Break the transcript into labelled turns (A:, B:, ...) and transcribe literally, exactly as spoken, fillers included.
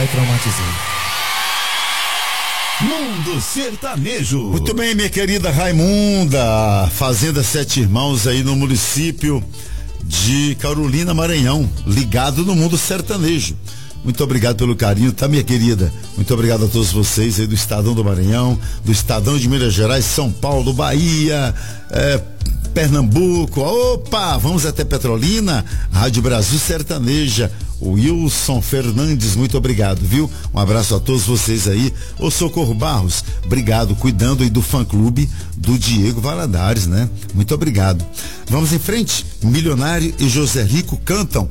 A: traumatizei.
B: Mundo Sertanejo.
C: Muito bem, minha querida Raimunda, Fazenda Sete Irmãos aí no município de Carolina, Maranhão, ligado no Mundo Sertanejo. Muito obrigado pelo carinho, tá, minha querida? Muito obrigado a todos vocês aí do Estadão do Maranhão, do Estadão de Minas Gerais, São Paulo, Bahia, é, Pernambuco. Opa, vamos até Petrolina, Rádio Brasil Sertaneja. O Wilson Fernandes, muito obrigado, viu? Um abraço a todos vocês aí. O Socorro Barros, obrigado, cuidando aí do fã-clube do Diego Valadares, né? Muito obrigado. Vamos em frente. Milionário e José Rico cantam